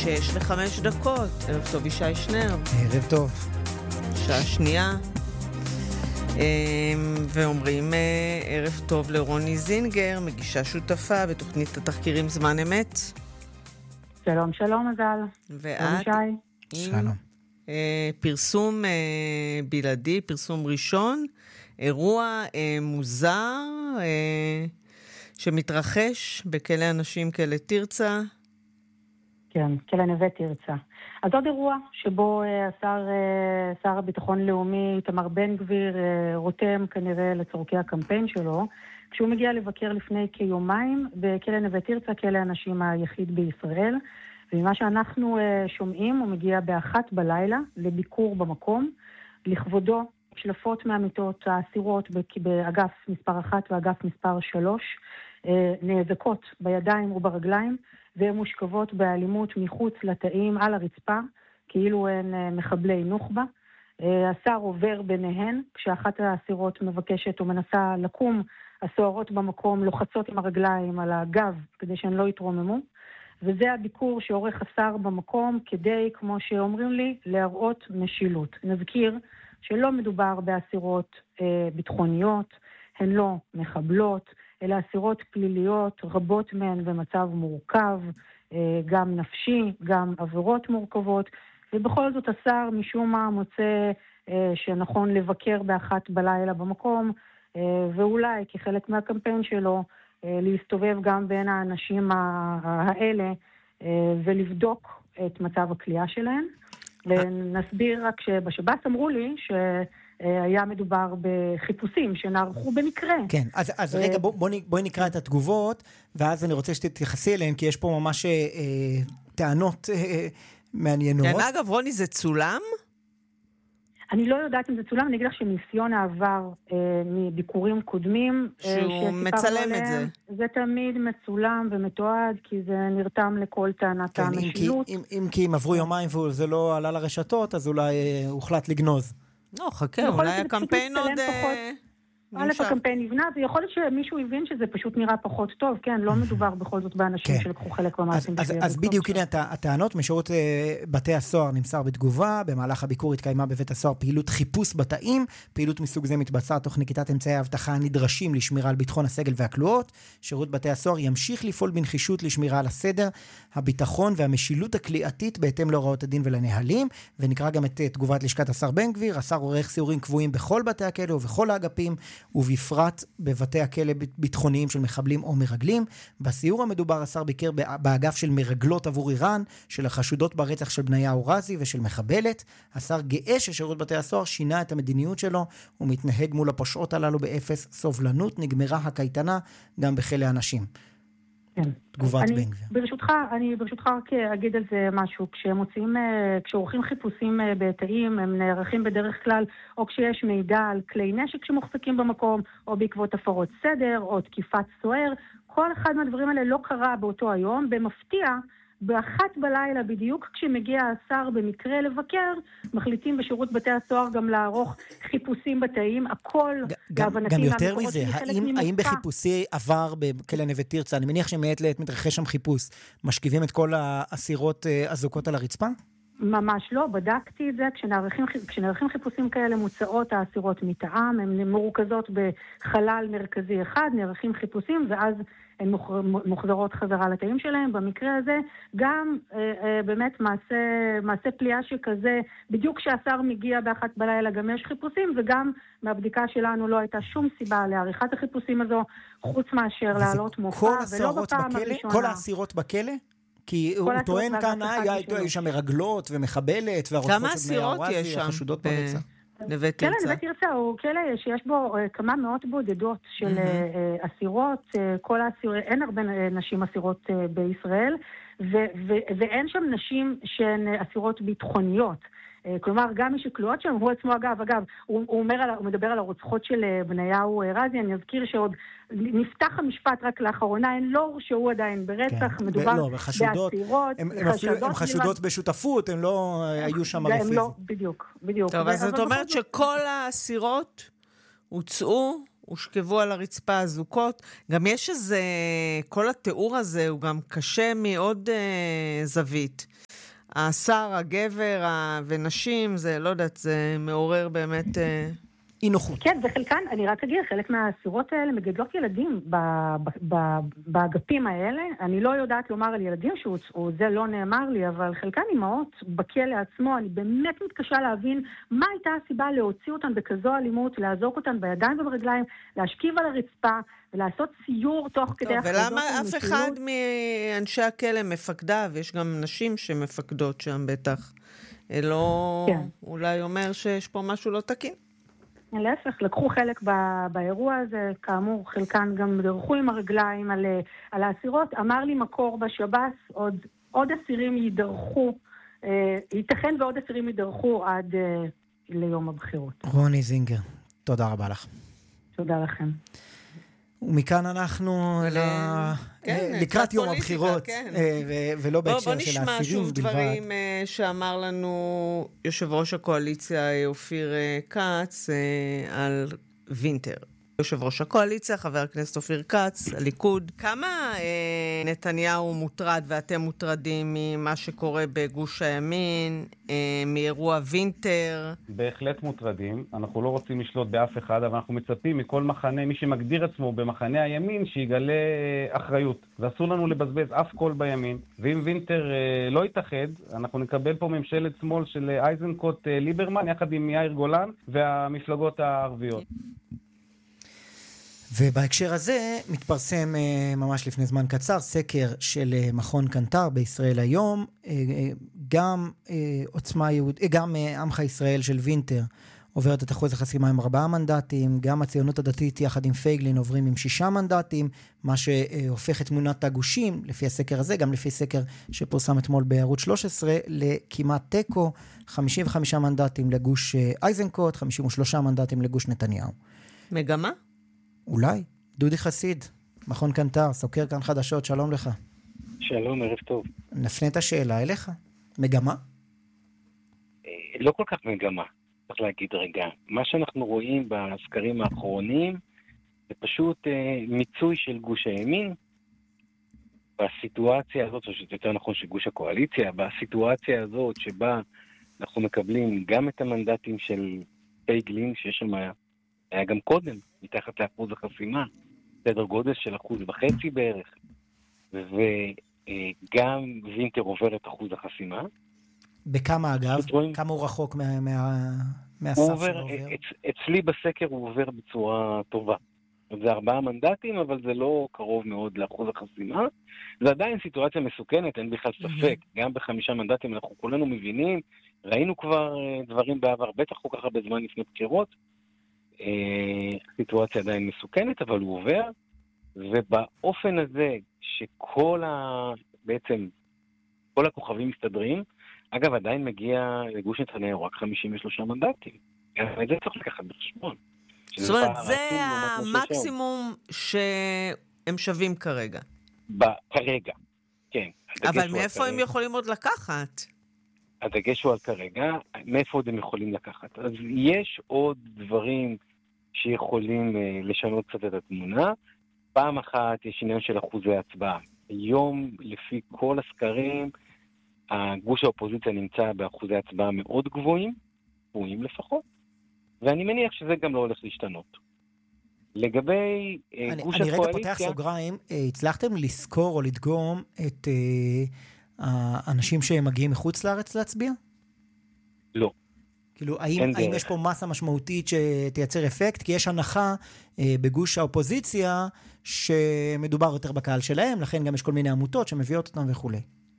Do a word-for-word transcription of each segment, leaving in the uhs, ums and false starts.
שש וחמש דקות. ערב טוב ישי שנר. ערב טוב. שעה שנייה. ואומרים ערב טוב לרוני זינגר, מגישה שותפה בתוכנית התחקירים זמן אמת. שלום, שלום מזל. ואת? שלום. פרסום בלעדי, פרסום ראשון, אירוע מוזר שמתרחש בכלא אנשים, כלא תרצה. כן, כלא נווה תרצה. אז עוד אירוע שבו השר, שר הביטחון לאומי, תמר בן גביר, רותם כנראה לצורכי הקמפיין שלו, כשהוא מגיע לבקר לפני כיומיים בכלא נווה תרצה, כלא האנשים היחיד בישראל. וממה שאנחנו שומעים, הוא מגיע באחת בלילה לביקור במקום, לכבודו שלפות מהמיטות האסירות באגף מספר אחת ואגף מספר שלוש, נאזקות בידיים וברגליים, והן מושכבות באלימות מחוץ לתאים על הרצפה, כאילו הן מחבלי נוח'בה. השר עובר ביניהן, כשאחת האסירות מבקשת ומנסה לקום, הסוהרות במקום לוחצות עם הרגליים על הגב, כדי שהן לא יתרוממו. וזה הביקור שעורך השר במקום, כדי, כמו שאומרים לי, להראות משילות. נזכיר שלא מדובר באסירות אה, ביטחוניות, הן לא מחבלות, אלא אסירות פליליות, רבות מהן במצב מורכב, אה, גם נפשי, גם עבירות מורכבות, ובכל זאת השר משום מה מוצא אה, שנכון לבקר באחת בלילה במקום, אה, ואולי כחלק מהקמפיין שלו, אה, להסתובב גם בין האנשים האלה, אה, ולבדוק את מצב הכלייה שלהם. ונסביר רק שבשב"ס אמרו לי שהיה מדובר בחיפושים שנערכו במקרה. כן, אז, אז רגע בוא, בואי, בואי נקרא את התגובות, ואז אני רוצה שתתייחסי אליהן, כי יש פה ממש אה, טענות אה, מעניינות. כן, אגב, רוני, זה צולם? אני לא יודעת אם זה צולם, אני אגיד לך שניסיון העבר אה, מביקורים קודמים, שהוא אה, מצלם עליהם, את זה. זה תמיד מצולם ומתועד, כי זה נרתם לכל טענת כן, המשילות. אם כי, אם, אם כי אם עברו יומיים וזה לא עלה לרשתות, אז אולי אה, הוחלט לגנוז. לא, חכה, אולי הקמפיין עוד... א', הקמפיין נבנה, ויכול להיות שמישהו הבין שזה פשוט נראה פחות טוב, כן, לא מדובר בכל זאת באנשים שלקחו חלק במעשים. אז בדיוק הנה הטענות, משירות בתי הסוהר נמסר בתגובה, במהלך הביקור התקיימה בבית הסוהר פעילות חיפוש בתאים, פעילות מסוג זה מתבצעת תוך נקיטת אמצעי האבטחה הנדרשים לשמירה על ביטחון הסגל והכלואות. שירות בתי הסוהר ימשיך לפעול בנחישות לשמירה על הסדר, הביטחון והמשילות הכליאתית בהתאם להוראות הדין ולנהלים. ונקרא גם את תגובת לשכת השר בן גביר. השר עורך סיורים קבועים בכל בתי הכלא ובכל האגפים, ובפרט בבתי הכלא ביטחוניים של מחבלים או מרגלים. בסיור המדובר השר ביקר באגף של מרגלות עבור איראן, של החשודות ברצח של בניהו רזי ושל מחבלת. השר גאה ששירות בתי הסוהר שינה את המדיניות שלו, ומתנהג מול הפושעות הללו באפס סובלנות. נגמרה הקייטנה גם בכלא אנשים. כן. תגובת אני, בן גביר. ברשותך, אני ברשותך רק אגיד על זה משהו. כשמוצאים, כשעורכים חיפושים בתאים, הם נערכים בדרך כלל, או כשיש מידע על כלי נשק שמוחזקים במקום, או בעקבות הפרות סדר, או תקיפת סוהר. כל אחד מהדברים האלה לא קרה באותו היום. במפתיע, באחת בלילה בדיוק, כשמגיע השר במקרה לבקר, מחליטים בשירות בתי הסוהר גם לערוך חיפושים בתאים, הכל גם, גם יותר מזה, האם, האם בחיפושי עבר בכלא נווה תרצה, אני מניח שמעת לעת מתרחש שם חיפוש, משכיבים את כל האסירות אזוקות על הרצפה? ממש לא, בדקתי את זה, כשנערכים, כשנערכים חיפושים כאלה מוצאות האסירות מתאם, הן מרוכזות בחלל מרכזי אחד, נערכים חיפושים, ואז הן מוחזרות חזרה לתאים שלהם. במקרה הזה גם אה, אה, באמת מעשה, מעשה פליאה שכזה, בדיוק כשהשר מגיע באחת בלילה גם יש חיפושים, וגם מהבדיקה שלנו לא הייתה שום סיבה לעריכת החיפושים הזו, חוץ מאשר לעלות מופע, ולא בפעם בכלא, הראשונה. כל האסירות בכלא? כי הוא טוען כאן, היה שם מרגלות ומחבלת, והרוצחות של בניהו רזי, החשודות ברצח. נווה תרצה. כן, נווה תרצה הוא כלא שיש בו כמה מאות בודדות של אסירות, כל האסירות, אין הרבה נשים אסירות בישראל, ואין שם נשים שהן אסירות ביטחוניות. כלומר, גם מי שכלואות שם, הוא עצמו אגב, אגב, הוא, הוא, אומר על, הוא מדבר על הרוצחות של בניהו רזי, אני אזכיר שעוד נפתח המשפט רק לאחרונה, הן לא הורשעו עדיין ברצח, כן, מדובר לא, באסירות. הם, הם, חשדות, הם חשודות לבד... בשותפות, הם לא היו שם הרי פיזית. לא, בדיוק, בדיוק. טוב, אז זאת אומרת שכל האסירות הוצאו, הושכבו על הרצפה הזוקות, גם יש איזה, כל התיאור הזה הוא גם קשה מאוד אה, זווית. השר, הגבר ונשים, זה, לא יודעת, זה מעורר באמת אי נוחות. כן, וחלקן, אני רק אגיד, חלק מהאסירות האלה מגדלות ילדים באגפים האלה. אני לא יודעת לומר על ילדים שהוצאו, זה לא נאמר לי, אבל חלקן אימהות בכלא עצמו, אני באמת מתקשה להבין מה הייתה הסיבה להוציא אותן בכזו אלימות, לעזוק אותן בידיים וברגליים, להשכיב על הרצפה, ולעשות סיור תוך כדי החלטות. ולמה אף אחד מאנשי הכלא מפקדיו, יש גם נשים שמפקדות שם בטח, לא אולי אומר שיש פה משהו לא תקין? להפך, לקחו חלק באירוע הזה, כאמור, חלקן גם דרכו עם הרגליים על, על האסירות. אמר לי מקור בשב"ס, עוד, עוד אסירים יידרכו, אה, ייתכן ועוד אסירים יידרכו עד אה, ליום הבחירות. רוני זינגר, תודה רבה לך. תודה לכם. ומכאן אנחנו לקראת יום הבחירות, ולא בהקשר של האסירים בלבד. בוא נשמע שוב דברים שאמר לנו יושב ראש הקואליציה אופיר כץ על וינטר. יושב ראש הקואליציה, חבר הכנסת אופיר כץ, הליכוד. כמה אה, נתניהו מוטרד ואתם מוטרדים ממה שקורה בגוש הימין, אה, מאירוע וינטר? בהחלט מוטרדים. אנחנו לא רוצים לשלוט באף אחד, אבל אנחנו מצפים מכל מחנה, מי שמגדיר עצמו במחנה הימין, שיגלה אחריות. ואסור לנו לבזבז אף קול בימין. ואם וינטר אה, לא יתאחד, אנחנו נקבל פה ממשלת שמאל של אייזנקוט אה, ליברמן, יחד עם יאיר גולן והמפלגות הערביות. ובהקשר הזה מתפרסם ממש לפני זמן קצר סקר של מכון קנטר בישראל היום, גם עוצמה יהוד, גם עמך ישראל של וינטר עוברת את אחוז החסימה עם ארבעה מנדטים, גם הציונות הדתית יחד עם פייגלין עוברים עם שישה מנדטים, מה שהופך את תמונת הגושים, לפי הסקר הזה, גם לפי סקר שפורסם אתמול בערוץ שלוש עשרה, לכמעט טקו, חמישים וחמישה מנדטים לגוש אייזנקוט, חמישים ושלושה מנדטים לגוש נתניהו. מגמה? אולי. דודי חסיד, מכון קנטר, סוקר כאן חדשות, שלום לך. שלום, ערב טוב. נפנה את השאלה אליך. מגמה? לא כל כך מגמה, צריך להגיד רגע. מה שאנחנו רואים בסקרים האחרונים, זה פשוט אה, מיצוי של גוש הימין, בסיטואציה הזאת, או שזה יותר נכון של גוש הקואליציה, בסיטואציה הזאת שבה אנחנו מקבלים גם את המנדטים של פייגלין, שיש שם היה גם קודם, מתחת לאחוז החסימה, סדר גודל של אחוז וחצי בערך, וגם וינטר עובר את אחוז החסימה. בכמה אגב? רואים... כמה הוא רחוק מה, מה, מהסף הוא עובר, שלו עובר? אצ, אצלי בסקר הוא עובר בצורה טובה. זה ארבעה מנדטים, אבל זה לא קרוב מאוד לאחוז החסימה. זה עדיין סיטואציה מסוכנת, אין בכלל ספק. גם בחמישה מנדטים אנחנו כולנו מבינים, ראינו כבר דברים בעבר, בטח כל כך הרבה זמן לפני בחירות, הסיטואציה עדיין מסוכנת, אבל הוא עובר, ובאופן הזה שכל ה... בעצם כל הכוכבים מסתדרים, אגב עדיין מגיע לגוש נתניהו רק חמישים ושלושה מנדטים. את זה צריך לקחת בחשבון. זאת אומרת, זה המקסימום שהם שווים כרגע. כרגע, כן. אבל מאיפה הם יכולים עוד לקחת? הדגש הוא על כרגע, מאיפה עוד הם יכולים לקחת? אז יש עוד דברים שיכולים uh, לשנות קצת את התמונה. פעם אחת יש עניין של אחוזי הצבעה. היום, לפי כל הסקרים, הגוש האופוזיציה נמצא באחוזי הצבעה מאוד גבוהים, גבוהים לפחות, ואני מניח שזה גם לא הולך להשתנות. לגבי uh, אני, גוש אני הקואליציה... אני רגע פותח סוגריים, uh, הצלחתם לזכור או לדגום את... Uh, האנשים שמגיעים מחוץ לארץ להצביע? לא. כאילו, האם, האם יש פה מסה משמעותית שתייצר אפקט? כי יש הנחה אה, בגוש האופוזיציה שמדובר יותר בקהל שלהם, לכן גם יש כל מיני עמותות שמביאות אותם וכו'.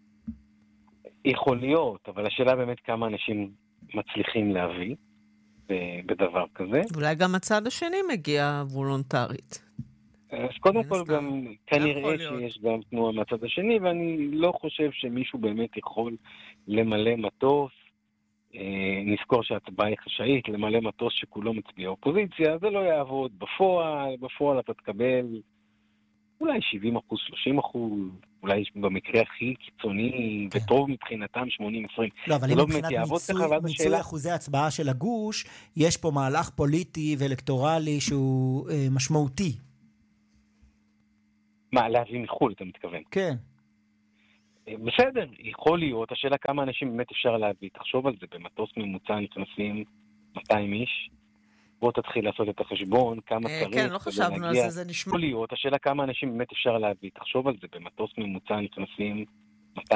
יכול להיות, אבל השאלה באמת כמה אנשים מצליחים להביא בדבר כזה. אולי גם הצד השני מגיע וולונטרית. אז קודם כל גם כנראה שיש גם תנועה מהצד השני, ואני לא חושב שמישהו באמת יכול למלא מטוס. נזכור שההצבעה היא חשאית, למלא מטוס שכולו מצביע אופוזיציה, זה לא יעבוד בפועל, בפועל אתה תקבל אולי שבעים אחוז, שלושים אחוז, אולי במקרה הכי קיצוני וטוב מבחינתם שמונים עשרים. לא, אבל אם מבחינת מיצוי אחוזי הצבעה של הגוש, יש פה מהלך פוליטי ואלקטורלי שהוא משמעותי. מה, להביא מחול, אתה מתכוון? כן. בסדר, יכול להיות, השאלה כמה אנשים באמת אפשר להביא, תחשוב על זה, במטוס ממוצע נכנסים מאתיים איש, בוא תתחיל לעשות את החשבון, כמה צריך. כן, לא חשבנו על זה, זה נשמע. יכול להיות, השאלה כמה אנשים באמת אפשר להביא, תחשוב על זה, במטוס ממוצע נכנסים